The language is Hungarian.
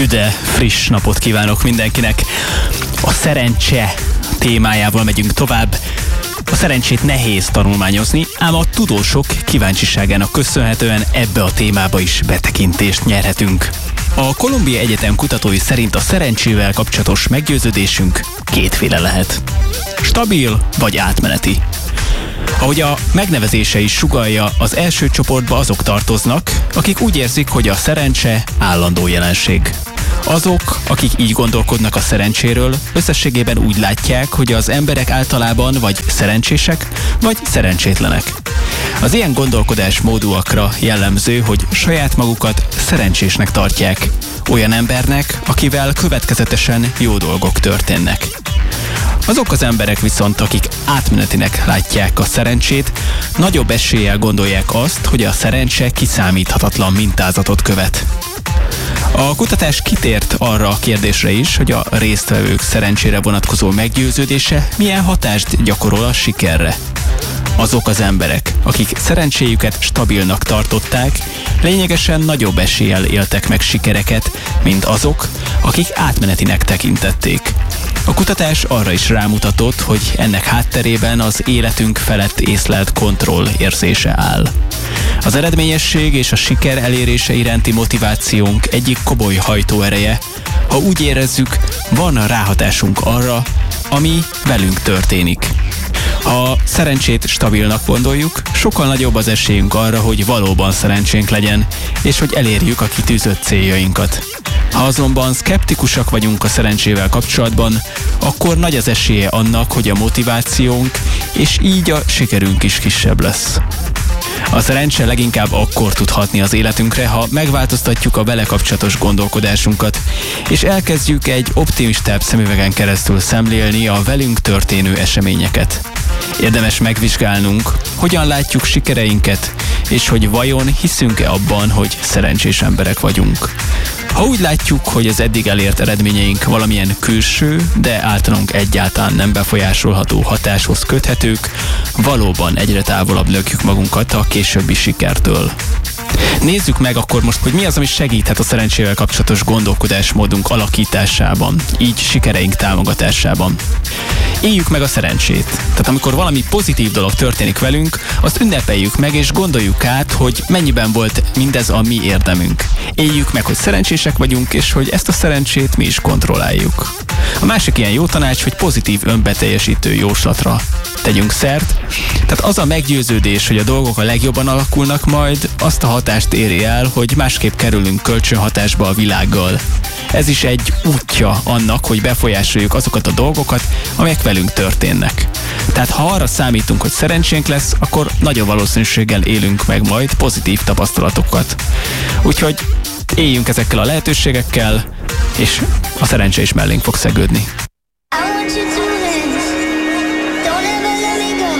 Üde, friss napot kívánok mindenkinek. A szerencse témájával megyünk tovább. A szerencsét nehéz tanulmányozni, ám a tudósok kíváncsiságának köszönhetően ebbe a témába is betekintést nyerhetünk. A Columbia Egyetem kutatói szerint a szerencsével kapcsolatos meggyőződésünk kétféle lehet. Stabil vagy átmeneti. Ahogy a megnevezése is sugallja, az első csoportba azok tartoznak, akik úgy érzik, hogy a szerencse állandó jelenség. Azok, akik így gondolkodnak a szerencséről, összességében úgy látják, hogy az emberek általában vagy szerencsések, vagy szerencsétlenek. Az ilyen gondolkodásmódúakra jellemző, hogy saját magukat szerencsésnek tartják, olyan embernek, akivel következetesen jó dolgok történnek. Azok az emberek viszont, akik átmenetinek látják a szerencsét, nagyobb eséllyel gondolják azt, hogy a szerencse kiszámíthatatlan mintázatot követ. A kutatás kitért arra a kérdésre is, hogy a résztvevők szerencsére vonatkozó meggyőződése milyen hatást gyakorol a sikerre. Azok az emberek, akik szerencséjüket stabilnak tartották, lényegesen nagyobb eséllyel éltek meg sikereket, mint azok, akik átmenetinek tekintették. A kutatás arra is rámutatott, hogy ennek hátterében az életünk felett észlelt kontroll érzése áll. Az eredményesség és a siker elérése iránti motivációnk egyik komoly hajtóereje, ha úgy érezzük, van ráhatásunk arra, ami velünk történik. Ha szerencsét stabilnak gondoljuk, sokkal nagyobb az esélyünk arra, hogy valóban szerencsénk legyen, és hogy elérjük a kitűzött céljainkat. Ha azonban szkeptikusak vagyunk a szerencsével kapcsolatban, akkor nagy az esélye annak, hogy a motivációnk és így a sikerünk is kisebb lesz. A szerencse leginkább akkor tud hatni az életünkre, ha megváltoztatjuk a vele kapcsolatos gondolkodásunkat, és elkezdjük egy optimistább szemüvegen keresztül szemlélni a velünk történő eseményeket. Érdemes megvizsgálnunk, hogyan látjuk sikereinket, és hogy vajon hiszünk-e abban, hogy szerencsés emberek vagyunk. Ha úgy látjuk, hogy az eddig elért eredményeink valamilyen külső, de általunk egyáltalán nem befolyásolható hatáshoz köthetők, valóban egyre távolabb lökjük magunkat a későbbi sikertől. Nézzük meg akkor most, hogy mi az, ami segíthet a szerencsével kapcsolatos gondolkodásmódunk alakításában, így sikereink támogatásában. Éljük meg a szerencsét. Tehát amikor valami pozitív dolog történik velünk, azt ünnepeljük meg és gondoljuk át, hogy mennyiben volt mindez a mi érdemünk. Éljük meg, hogy szerencsések vagyunk, és hogy ezt a szerencsét mi is kontrolláljuk. A másik ilyen jó tanács, hogy pozitív önbeteljesítő jóslatra tegyünk szert. Tehát az a meggyőződés, hogy a dolgok a legjobban alakulnak majd, azt a hatást éri el, hogy másképp kerülünk kölcsönhatásba a világgal. Ez is egy útja annak, hogy befolyásoljuk azokat a dolgokat, amelyek velünk történnek. Tehát ha arra számítunk, hogy szerencsénk lesz, akkor nagyobb valószínűséggel élünk meg majd pozitív tapasztalatokat. Úgyhogy éljünk ezekkel a lehetőségekkel, és a szerencse is mellénk fog szegődni.